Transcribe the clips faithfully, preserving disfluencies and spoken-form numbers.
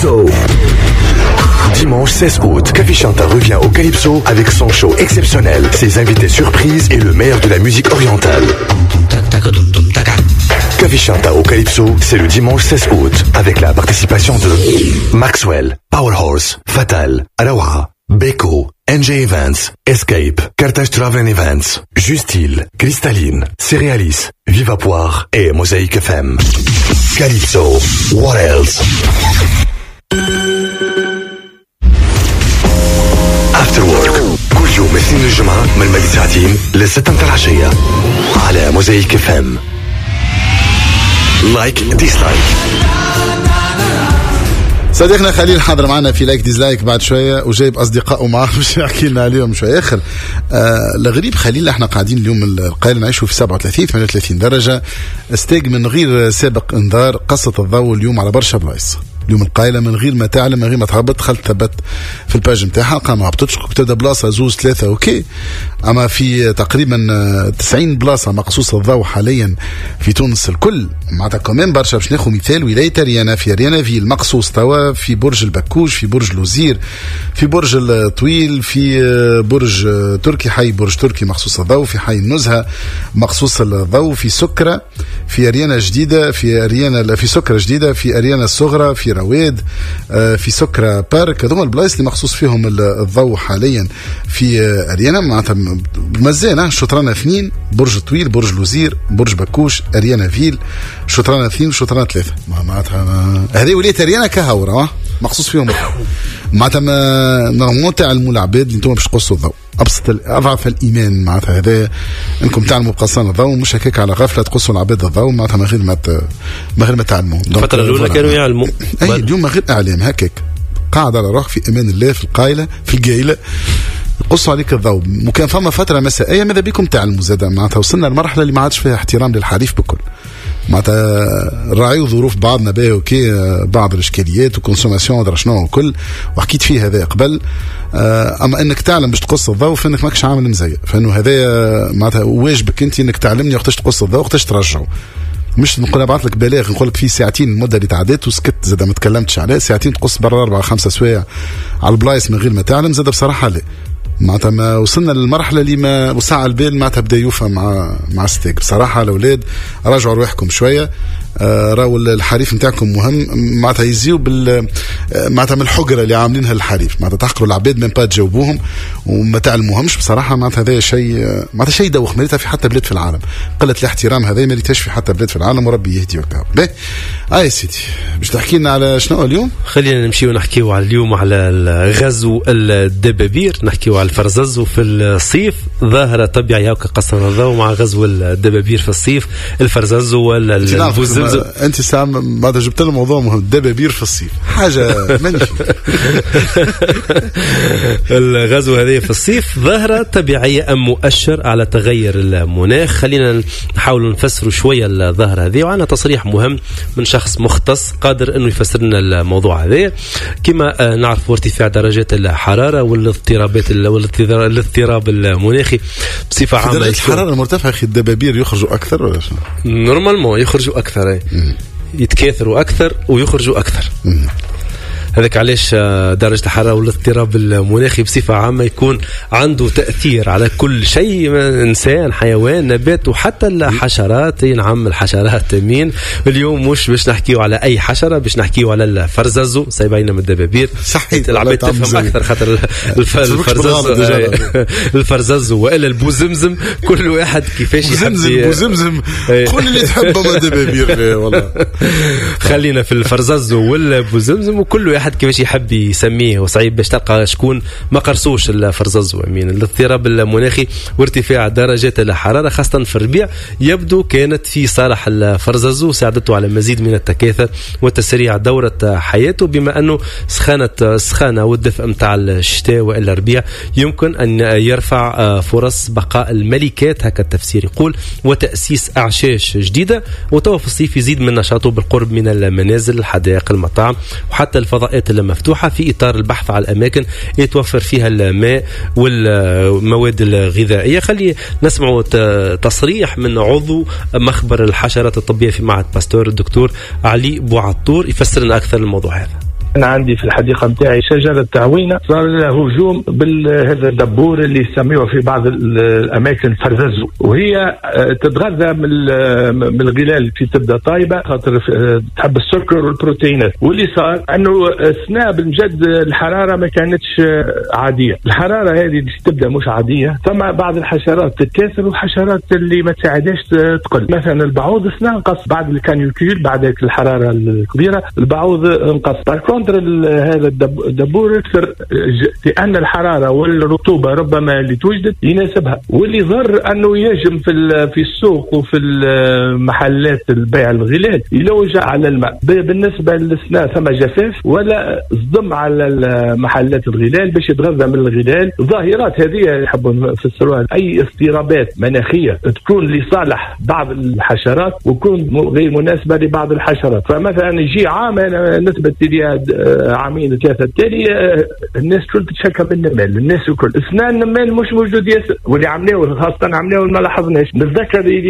Calypso. Dimanche seize août, Café Chanta revient au Calypso avec son show exceptionnel, ses invités surprises et le meilleur de la musique orientale. Café Chanta au Calypso, c'est le dimanche seize août avec la participation de Maxwell, Powerhorse, Fatal, Arawa, Beko, N J Events, Escape, Carthage Travel Events, Justil, Cristalline, Céréalis, Viva Poire et Mosaïque F M. Calypso, what else? After Work كل يوم اثنين الجمعة من مدة ساعتين للستة العشية على موزايك اف ام. لايك ديسلايك. صديقنا خليل حاضر معنا في لايك ديزلايك بعد شوية وجايب أصدقائه معه باش يحكي لنا عليهم شوية آخر. آه الغريب خليل احنا قاعدين اليوم القايل نعيشوا في سبعة وثلاثين ثمانية وثلاثين درجة استيق من غير سابق انذار قصة الضوء اليوم على برشا بلايص. اليوم القايله من غير ما تعلم من غير ما تهبط دخلت ثبت في الباج نتاعها قام ما هبطتش تبدا بلاصه زوز ثلاثه اوكي. اما في تقريبا تسعين بلاصه مقصوص الضوء حاليا في تونس الكل معناتها كمان برشا. باش ناخذ مثال ولايه ريانا في ريانا في المقصوص توا في برج البكوش في برج لوزير في برج الطويل في برج تركي حي برج تركي مقصوص الضوء في حي النزهه مقصوص الضوء في سكره في ريانا جديده في ريانا في سكره جديده في ريانا الصغرى في رواد في سكرة بارك. هذوما البلايص اللي مخصوص فيهم الضوء حاليا في أريانا معناتها بمزانا. شطرانة اثنين برج طويل برج لوزير برج بكوش أريانا فيل شطرانة اثنين شطرانة ثلاثة معناتها هذه ولية أريانا كهورة مخصوص فيهم معناتها نورمالمون تعلموا العباد اللي انتم باش تقصوا الضوء أبسط أضعف الإيمان معناتها هذا إنكم تعلموا بقصان الضوء مش هكاك على غفلة تقصوا العباد الضوء معناتها من غير ما ما غير ما تعلموا. الفترة الأولى كانوا يعلموا أي اليوم من غير إعلام هكاك قاعد على روح في أمان الله في القايلة في القايلة قصوا عليك الضوء. وكان فما فترة مسائية ماذا بكم تعلموا زاد معناتها وصلنا لمرحلة اللي ما عادش فيها احترام للحريف بكل معناتها راعيوا ظروف بعضنا باهي اوكي بعض الاشكاليات وكونسوماسيون ودرا شنو وكل وحكيت فيه هذا قبل. اما انك تعلم باش تقص الضوء فانك ماكش عامل مزية فانه هذا معناتها واجبك انت انك تعلمني وقتاش تقص الضوء وقتاش ترجعه. مش نقول ابعث لك بلاغ نقول لك في ساعتين المده اللي تعدت وسكت زاد ما تكلمتش عليه ساعتين تقص برا أربعة خمسة سوايع على البلايص من غير ما تعلم زاد بصراحه لا معناتها ما وصلنا للمرحله اللي ما وسع البال معناتها بدا يوفى مع مع ستيك. بصراحه الاولاد راجعوا روحكم شويه آه راهو الحريف نتاعكم مهم معناتها يزيو بال معناتها من الحجره اللي عاملينها للحريف معناتها تحقروا العباد من با تجاوبوهم وما تعلموهمش. بصراحه معناتها هذا شيء معناتها شيء دوخ مريتها في حتى بلاد في العالم قله الاحترام هذا ما ريتهاش في حتى بلاد في العالم وربي يهدي وكا. باهي اي سيدي باش تحكي لنا على شنو اليوم؟ خلينا نمشيو نحكيو على اليوم على الغزو الدبابير نحكيو على الفرززو في الصيف ظاهره طبيعيه هكا قصر الضوء مع غزو الدبابير في الصيف الفرززو ولا انت سام بعد جبت لنا موضوع مهم الدبابير في الصيف حاجه منشي. الغزو هذه في الصيف ظاهره طبيعيه ام مؤشر على تغير المناخ؟ خلينا نحاول نفسروا شويه الظاهره هذه وعندنا تصريح مهم من شخص مختص قادر انه يفسر لنا الموضوع هذا. كما نعرف ارتفاع درجات الحراره والاضطرابات والاضطراب المناخي بصفه عامه درجه الحراره المرتفعه اخي الدبابير يخرجوا اكثر ولا شنو؟ نورمالمون يخرجوا اكثر اي يتكاثروا أكثر ويخرجوا أكثر. هذاك علاش درجة الحرارة والاضطراب المناخي بصفة عامة يكون عنده تأثير على كل شيء إنسان حيوان نبات وحتى الحشرات. نعم الحشرات مين اليوم مش باش نحكيو على أي حشرة باش نحكيو على الفرززو سايبين من الدبابير صحيح العباد تفهم أكثر خاطر الفرززو الفرززو وإلا البوزمزم كل واحد كيفاش يحب بوزمزم كل اللي تحبه من الدبابير والله. خلينا في الفرززو والبوزمزم وكل واحد كيفاش يحب يسميه وصعيب باش تلقى شكون ما قرصوش الفرزز وامين. الاضطراب المناخي وارتفاع درجات الحراره خاصه في الربيع يبدو كانت في صالح الفرزز وساعدته على مزيد من التكاثر وتسريع دوره حياته بما انه سخانه السخانه والدفء نتاع الشتاء والا الربيع يمكن ان يرفع فرص بقاء الملكات هكا التفسير يقول وتاسيس اعشاش جديده. وتوا في الصيف يزيد من نشاطه بالقرب من المنازل الحدائق المطاعم وحتى الفضاء المفتوحة في إطار البحث على الأماكن يتوفر فيها الماء والمواد الغذائية. خلي نسمع تصريح من عضو مخبر الحشرات الطبية في معهد باستور الدكتور علي بوعطور يفسر لنا أكثر الموضوع هذا. انا عندي في الحديقه نتاعي شجره تعوينه، صار لها هجوم بهذا الدبور اللي يسميوه في بعض الاماكن فرززو، وهي تتغذى من الغلال في تبدا طايبه خاطر تحب السكر والبروتينات. واللي صار انه اثناء بالجد الحراره ما كانتش عاديه، الحراره هذه اللي تبدا مش عاديه، ثم بعض الحشرات تتكاثر وحشرات اللي ما تساعدهاش تقل. مثلا البعوض اثناء انقص بعد الكانيوكيل، بعد الحراره الكبيره البعوض انقص. بالكونتر هذا الدبور اكثر لان الحراره والرطوبه ربما اللي توجدت يناسبها، واللي ضر انه يهجم في في السوق وفي المحلات البيع الغلال يلوج على الماء. بالنسبه للسناء ثم جفاف ولا صدم على محلات الغلال باش يتغذى من الغلال. الظاهرات هذه يحبوا نفسروها اي اضطرابات مناخيه تكون لصالح بعض الحشرات وتكون غير مناسبه لبعض الحشرات. فمثلا يجي عام نثبت لي عامين ثلاثه التالي الناس كل تتشكى بالنمال، الناس الكل اثناء النمال مش موجود ياسر، واللي عملوه خاصه عملوه ما لاحظناش. نتذكر لي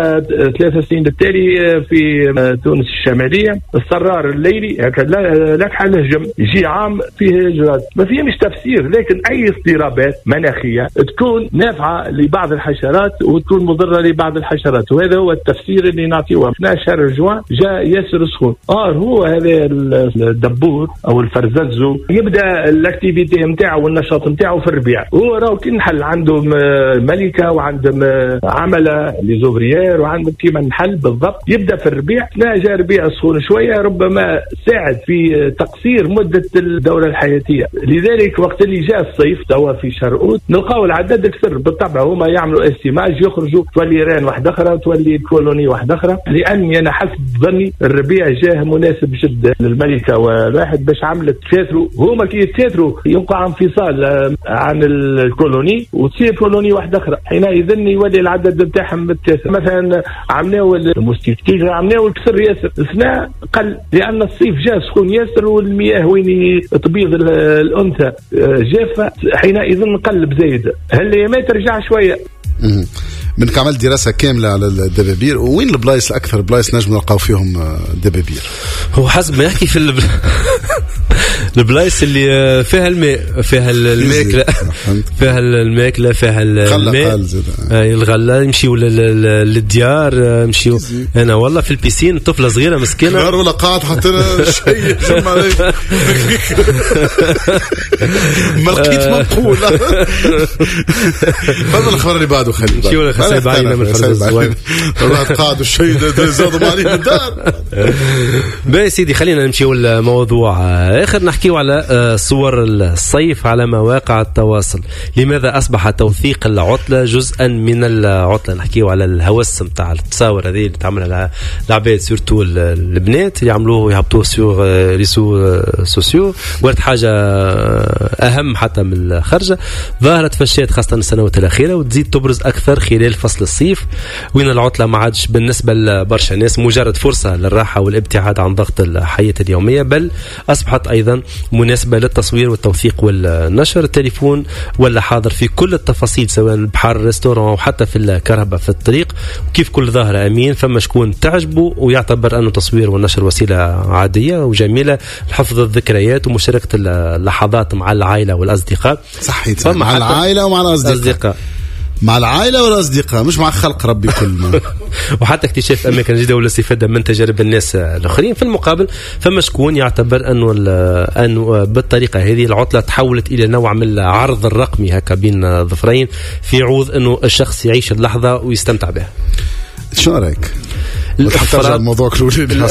ثلاث سنين التالي في تونس الشماليه الصرار الليلي لك حال هجم، يجي عام فيه هجرات ما فيه مش تفسير، لكن اي اضطرابات مناخيه تكون نافعه لبعض الحشرات وتكون مضره لبعض الحشرات، وهذا هو التفسير اللي نعطيه. في شهر جوان جاء ياسر سخون، اه هو هذا الدبور او الفرززو يبدا الاكتيفيتي نتاعو والنشاط نتاعو في الربيع. هو راهو كي نحل عندهم ملكه وعندهم عمله ليزوفريير وعندهم كيما نحل بالضبط، يبدا في الربيع. لا جاء ربيع سخون شويه ربما ساعد في تقصير مده الدوره الحياتيه، لذلك وقت اللي جاء الصيف توا في شهر اوت نلقاو العدد اكثر. بالطبع هما يعملوا استيماج، يخرجوا تولي ران واحده اخرى تولي كولوني واحده اخرى، لاني انا حسب ظني الربيع جاه مناسب جدا للملكه والواحد باش عملت تكاثروا. هما كي يتكاثروا يوقع انفصال عن الكولوني وتصير كولوني واحده اخرى، حينئذ يولي العدد نتاعهم متكاثر. مثلا عملوا الموسكيتو عملوا الكسر ياسر، اثناء قل لان الصيف جاء سخون ياسر والمياه وين تبيض الانثى جافه، حينئذ نقلب زايد. هالايامات ترجع شويه. منك عملت دراسة كاملة على الدبابير، وين البلايص الأكثر بلايص نجم نلقاو فيهم دبابير؟ هو حسب ما يحكي في الب... البلايص اللي فيها الماء، فيها الماكلة، فيها الماكلة، فيها الماء، الغلة، يمشيوا للديار، يمشيوا. أنا والله في البيسين طفلة صغيرة مسكينة نهار ولا قاعد حطينا شيء ثم ما لقيت منقول. هذا الأخبار اللي بعده خلي يمشيوا لخسايب عينة من الفرز الزوين والله قاعد الشيء ده زادوا عليه الدار. باهي سيدي خلينا نمشيوا الموضوع آخر، نحكيوا على صور الصيف على مواقع التواصل. لماذا أصبح توثيق العطلة جزءا من العطلة؟ نحكيوا على الهوس متاع التصاور هذه اللي تعملها العباد سورتو البنات اللي يعملوه يهبطوه سور ريسو سوسيو، ولات حاجة أهم حتى من الخرجة. ظهرت فشات خاصة السنوات الأخيرة وتزيد تبرز أكثر خلال فصل الصيف، وين العطلة ما عادش بالنسبة لبرشا ناس مجرد فرصة للراحة والابتعاد عن ضغط الحياة اليومية، بل أصبحت أيضا مناسبة للتصوير والتوثيق والنشر. التليفون ولا حاضر في كل التفاصيل سواء البحر، الريستوران أو حتى في الكهرباء في الطريق. وكيف كل ظاهرة أمين فما شكون تعجبه ويعتبر أنه تصوير والنشر وسيلة عادية وجميلة لحفظ الذكريات ومشاركة اللحظات مع العائلة والأصدقاء. صحيح، مع العائلة ومع الأصدقاء، مع العائلة والأصدقاء مش مع خلق ربي كل ما. وحتى اكتشاف أماكن جديدة والاستفادة من تجارب الناس الآخرين. في المقابل فما شكون يعتبر أنه أنه بالطريقة هذه العطلة تحولت إلى نوع من العرض الرقمي هكا بين ظفرين في عوض أنه الشخص يعيش اللحظة ويستمتع بها. شو رأيك؟ الافراط الموضوع كله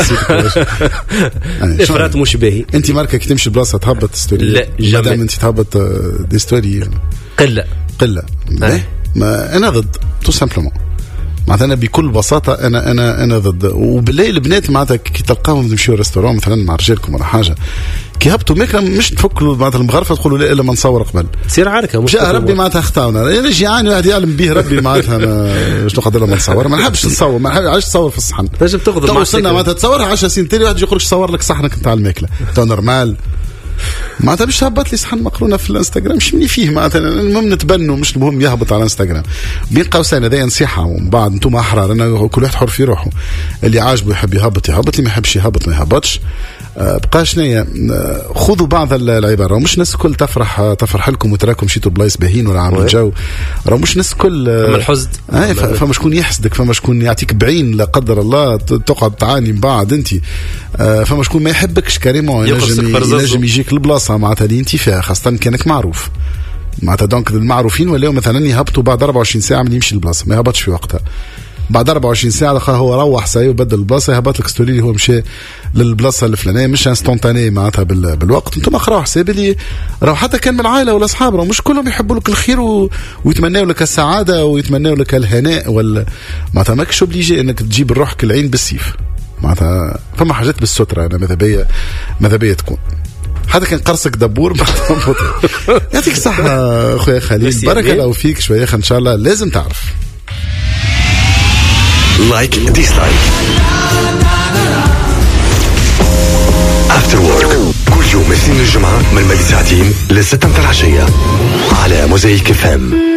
افراط مش باهي. انت ماركه كي تمشي بلاصه تهبط ستوري؟ لا جامي. انت تهبط دي ستوري قله قله ما انا ضد تو سامبلومون. معناتها بكل بساطه انا انا انا ضد. وبالله البنات معناتها كي تلقاهم يمشيوا ريستوران مثلا مع رجالكم ولا حاجه كي هبطوا ماكله مش تفكوا معناتها المغرفه تقولوا لا الا ما نصور قبل تصير عركه مش جاء ربي معناتها اختارنا انا جيعان واحد يعلم به ربي معناتها اش نقدر لما نصور ما نحبش نصور ما نحبش تصور في الصحن لازم تاخذ معك وصلنا معناتها تصورها عشر سنين تاني واحد يخرج يصور لك صحنك نتاع الماكله تو نورمال معناتها مش هبط لي صحن مقرونه في الانستغرام مش مني فيه معناتها المهم نتبنوا مش المهم يهبط على الانستغرام بين قوسين. هذا نصيحه ومن بعد انتم احرار انا كل واحد حر في روحه اللي عاجبه يحب يهبط يهبط اللي ما يحبش يهبط ما يهبطش. بقى شنية خذوا بعض العبارة. مش ناس كل تفرح تفرح لكم وتراكم شيتوا بلايص باهين ولا عامل جو. راه مش ناس كل أما الحزن آه فما شكون يحسدك، فما شكون يعطيك بعين لا قدر الله تقعد تعاني من بعد انت. آه فما شكون ما يحبكش كريمون، ينجم ينجم يجيك البلاصة معناتها اللي انت فيها، خاصة كانك معروف معناتها. دونك المعروفين ولاو مثلا يهبطوا بعد أربعة وعشرين ساعة من يمشي البلاصة، ما يهبطش في وقتها. بعد أربعة وعشرين ساعة هو روح ساي وبدل البلاصة، يهبط لك ستوري هو مشى للبلاصة الفلانية، مش انستونتاني معناتها بالوقت. انتم اقراوا حساب اللي راهو حتى كان من العائلة ولا أصحاب راهو مش كلهم يحبوا لك الخير و... ويتمنوا لك السعادة ويتمنوا لك الهناء ولا معناتها ماكش اوبليجي انك تجيب روحك العين بالسيف معناتها. فما حاجات بالسترة أنا ماذا بيا ماذا بيا تكون حتى كان قرصك دبور. يعطيك الصحة خويا خليل، بارك الله فيك. شوية ان شاء الله لازم تعرف لايك ديسلايك افتر وورك كل يوم اثنين الجمعة من مدي ساعتين لستة متاع العشية على موزايك اف ام.